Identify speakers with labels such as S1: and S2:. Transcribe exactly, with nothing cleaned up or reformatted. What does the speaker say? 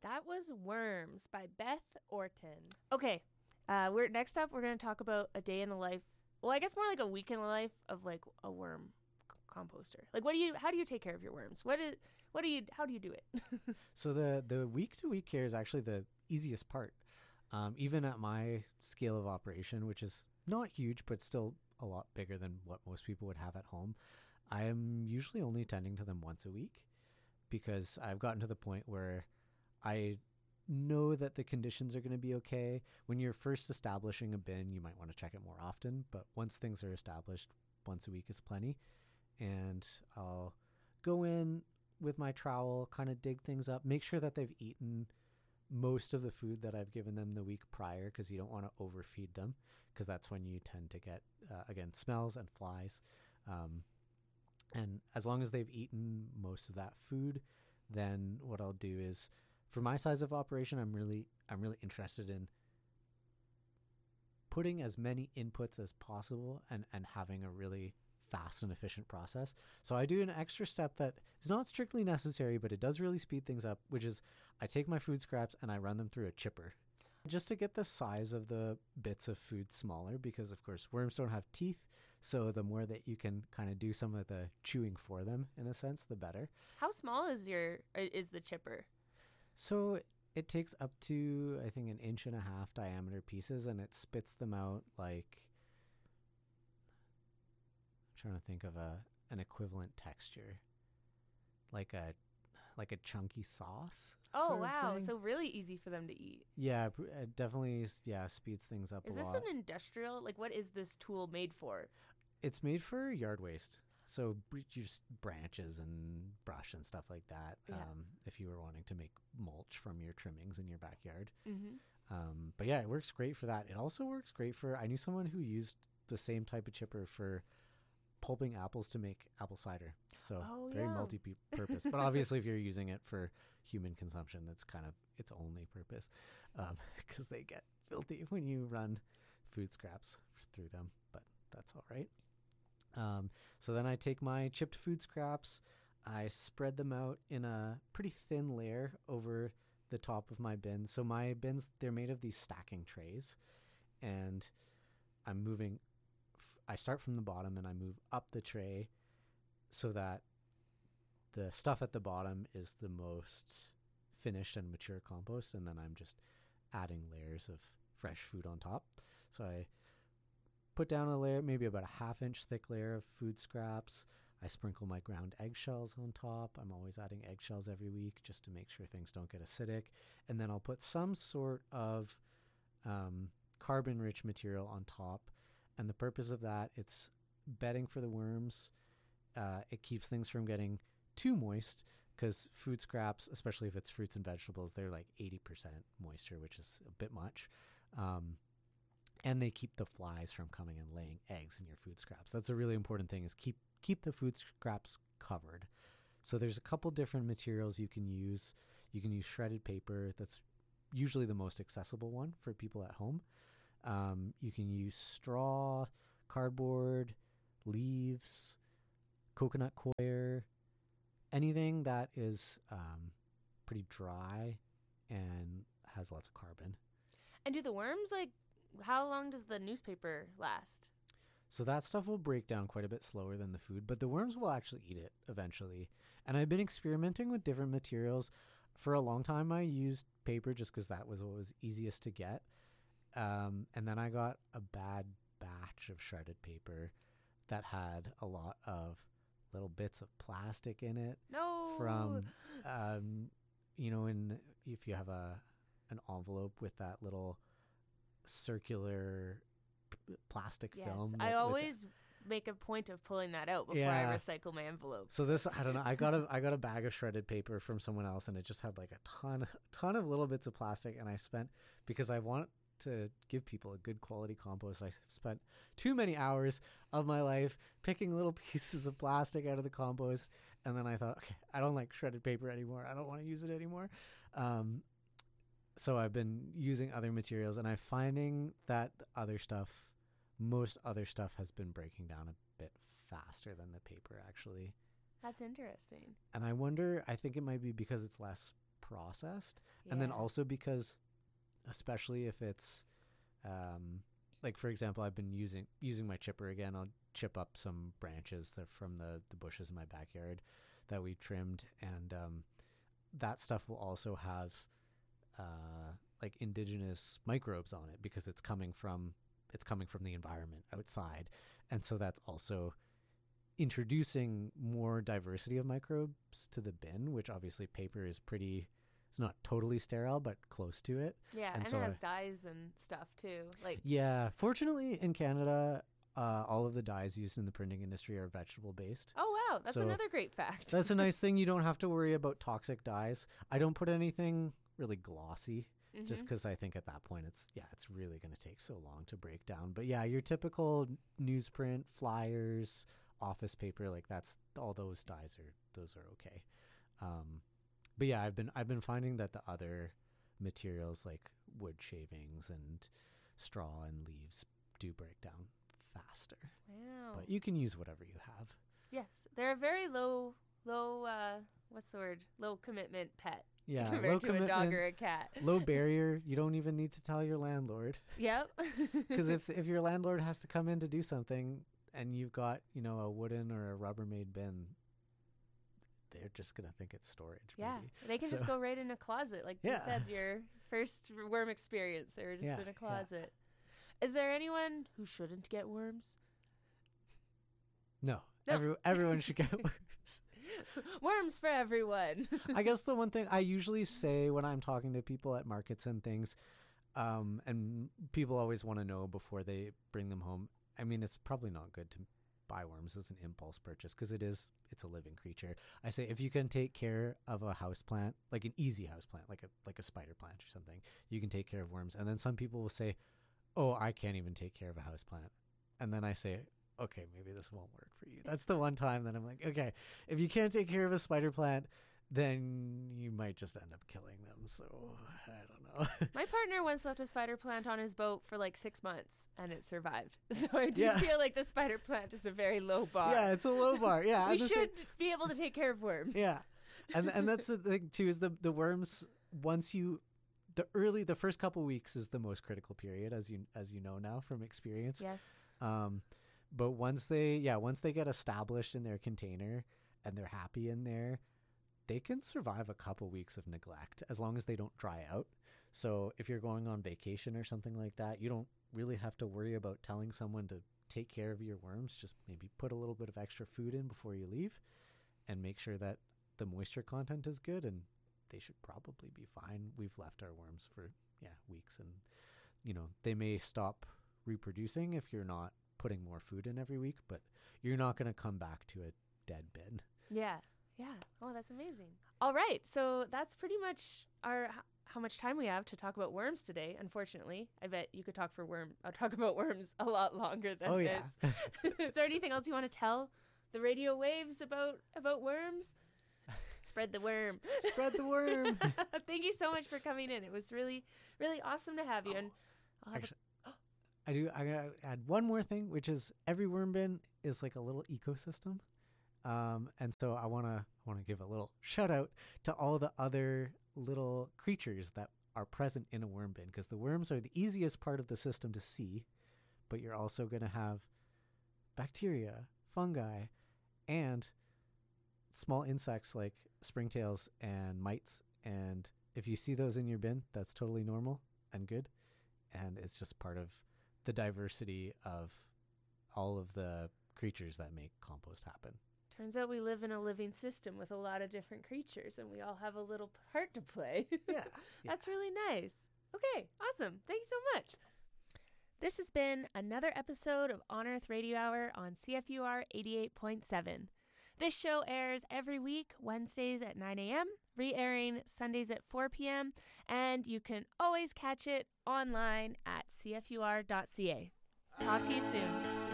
S1: That was Worms by Beth Orton. Okay, uh, we're next up. We're going to talk about a day in the life. Well, I guess more like a week in the life of like a worm c- composter. Like, what do you? How do you take care of your worms? What is? What do you? How do you do it?
S2: So the the week to week care is actually the easiest part. Um, even at my scale of operation, which is not huge, but still a lot bigger than what most people would have at home, I am usually only tending to them once a week because I've gotten to the point where I know that the conditions are going to be okay. When you're first establishing a bin, you might want to check it more often, but once things are established, once a week is plenty. And I'll go in with my trowel, kind of dig things up, make sure that they've eaten most of the food that I've given them the week prior, because you don't want to overfeed them, because that's when you tend to get, uh, again, smells and flies. Um, and as long as they've eaten most of that food, then what I'll do is, for my size of operation, I'm really I'm really interested in putting as many inputs as possible and, and having a really fast and efficient process. So I do an extra step that is not strictly necessary, but it does really speed things up, which is I take my food scraps and I run them through a chipper just to get the size of the bits of food smaller, because of course worms don't have teeth. So the more that you can kind of do some of the chewing for them, in a sense, the better.
S1: How small is your is the chipper?
S2: So it takes up to, I think, an inch and a half diameter pieces, and it spits them out like, I'm trying to think of a an equivalent texture, like a like a chunky sauce.
S1: Oh,
S2: sort of
S1: wow.
S2: thing.
S1: So really easy for them to eat.
S2: Yeah, pr- it definitely, yeah, speeds things up
S1: Is
S2: a
S1: this
S2: lot.
S1: an industrial? Like, what is this tool made for?
S2: It's made for yard waste. So br- just branches and brush and stuff like that.
S1: Yeah.
S2: Um, if you were wanting to make mulch from your trimmings in your backyard.
S1: Mm-hmm.
S2: Um, but yeah, it works great for that. It also works great for, I knew someone who used the same type of chipper for pulping apples to make apple cider. So
S1: Oh,
S2: very
S1: yeah.
S2: multi-purpose. But obviously if you're using it for human consumption, that's kind of its only purpose, because um, they get filthy when you run food scraps through them. But that's all right. Um, so then I take my chipped food scraps, I spread them out in a pretty thin layer over the top of my bins. So my bins, they're made of these stacking trays, and I'm moving, f- I start from the bottom and I move up the tray so that the stuff at the bottom is the most finished and mature compost, and then I'm just adding layers of fresh food on top. So I put down a layer, maybe about a half inch thick layer of food scraps. I sprinkle my ground eggshells on top. I'm always adding eggshells every week just to make sure things don't get acidic. And then I'll put some sort of um, carbon-rich material on top. And the purpose of that, it's bedding for the worms. Uh, it keeps things from getting too moist, because food scraps, especially if it's fruits and vegetables, they're like eighty percent moisture, which is a bit much. Um, and they keep the flies from coming and laying eggs in your food scraps. That's a really important thing, is keep keep the food scraps covered. So there's a couple different materials you can use. You can use shredded paper. That's usually the most accessible one for people at home. Um, you can use straw, cardboard, leaves, coconut coir, anything that is um, pretty dry and has lots of carbon.
S1: And do the worms, like, how long does the newspaper last?
S2: So that stuff will break down quite a bit slower than the food, but the worms will actually eat it eventually. And I've been experimenting with different materials. For a long time, I used paper just because that was what was easiest to get. Um, and then I got a bad batch of shredded paper that had a lot of little bits of plastic in it.
S1: No.
S2: From, um, you know, in if you have a an envelope with that little circular p- plastic
S1: Yes,
S2: film.
S1: I
S2: that-
S1: always
S2: with
S1: make a point of pulling that out before
S2: Yeah.
S1: I recycle my envelope.
S2: So this, I don't know. I got a I got a bag of shredded paper from someone else, and it just had like a ton ton of little bits of plastic. And I spent, because I want to give people a good quality compost, I spent too many hours of my life picking little pieces of plastic out of the compost. And then I thought, okay, I don't like shredded paper anymore. I don't want to use it anymore. Um, so I've been using other materials, and I'm finding that the other stuff, most other stuff has been breaking down a bit faster than the paper actually.
S1: That's interesting.
S2: And I wonder, I think it might be because it's less processed.
S1: Yeah.
S2: And then also because, especially if it's, um, like for example, I've been using using my chipper again. I'll chip up some branches that from the, the bushes in my backyard that we trimmed. And um, that stuff will also have uh, like indigenous microbes on it because it's coming from it's coming from the environment outside. And so that's also introducing more diversity of microbes to the bin, which obviously paper is pretty, it's not totally sterile, but close to it.
S1: Yeah, and,
S2: And
S1: and
S2: so
S1: it has
S2: I-
S1: dyes and stuff too. Like,
S2: Yeah. Fortunately, in Canada, uh, all of the dyes used in the printing industry are vegetable based.
S1: oh wow, that's
S2: So
S1: another great fact.
S2: That's a nice thing. You don't have to worry about toxic dyes. I don't put anything really glossy
S1: Mhm.
S2: just because I think at that point it's, yeah, it's really going to take so long to break down. But yeah, your typical newsprint, flyers, office paper, like that's all those dyes are, those are okay. Um, but yeah, I've been, I've been finding that the other materials like wood shavings and straw and leaves do break down faster.
S1: Wow.
S2: But you can use whatever you have.
S1: Yes, they're a very low, low. Uh, what's the word? Low commitment pet
S2: Yeah,
S1: compared
S2: low
S1: to a dog
S2: commitment,
S1: or a cat.
S2: low barrier. You don't even need to tell your landlord.
S1: Yep.
S2: Because if, if your landlord has to come in to do something and you've got, you know, a wooden or a Rubbermaid bin, they're just going to think it's storage.
S1: yeah,
S2: maybe.
S1: they can just
S2: So-
S1: go right in a closet, like you
S2: Yeah.
S1: said. Your first worm experience, they were just
S2: Yeah,
S1: in a
S2: yeah.
S1: closet. Is there anyone who shouldn't get worms?
S2: No,
S1: No.
S2: Every, everyone should get worms.
S1: Worms for everyone.
S2: I guess the one thing I usually say when I'm talking to people at markets and things, um, and people always want to know before they bring them home. I mean, it's probably not good to buy worms as an impulse purchase because it is, it's a living creature. I say if you can take care of a house plant, like an easy house plant, like a like a spider plant or something, you can take care of worms. And then some people will say, "Oh, I can't even take care of a house plant." And then I say, okay, maybe this won't work for you. That's the one time that I'm like, okay, if you can't take care of a spider plant, then you might just end up killing them. So I don't know.
S1: My partner once left a spider plant on his boat for like six months, and it survived. So I do
S2: Yeah.
S1: feel like the spider plant is a very low bar.
S2: Yeah, it's a low bar. Yeah,
S1: we
S2: I'm the
S1: should
S2: same-
S1: be able to take care of worms.
S2: Yeah, and and that's the thing too is the the worms. Once you, the early the first couple weeks is the most critical period, as you as you know now from experience.
S1: Yes.
S2: Um, but once they yeah once they get established in their container and they're happy in there, they can survive a couple weeks of neglect as long as they don't dry out. So if you're going on vacation or something like that, you don't really have to worry about telling someone to take care of your worms. Just maybe put a little bit of extra food in before you leave and make sure that the moisture content is good, and they should probably be fine. We've left our worms for, yeah, weeks, and, you know, they may stop reproducing if you're not putting more food in every week, but you're not going to come back to a dead bin.
S1: Yeah. Yeah. Oh, that's amazing. All right. So that's pretty much our h- how much time we have to talk about worms today. Unfortunately, I bet you could talk for worm. I'll talk about worms a lot longer than
S2: Oh, yeah.
S1: this. Is there anything else you want to tell the radio waves about about worms? Spread the worm.
S2: Spread the worm.
S1: Thank you so much for coming in. It was really, really awesome to have you. And I'll have
S2: Actually, I do. I gotta add one more thing, which is every worm bin is like a little ecosystem, um, and so I wanna want to give a little shout out to all the other little creatures that are present in a worm bin, because the worms are the easiest part of the system to see, but you're also gonna have bacteria, fungi, and small insects like springtails and mites. And if you see those in your bin, that's totally normal and good, and it's just part of the diversity of all of the creatures that make compost happen.
S1: Turns out we live in a living system with a lot of different creatures, and we all have a little part to play.
S2: Yeah.
S1: That's really nice. Okay, awesome. Thank you so much. This has been another episode of On Earth Radio Hour on C F U R eighty-eight point seven. This show airs every week, Wednesdays at nine a.m., re-airing Sundays at four p.m., and you can always catch it online at c f u r dot c a. Talk to you soon.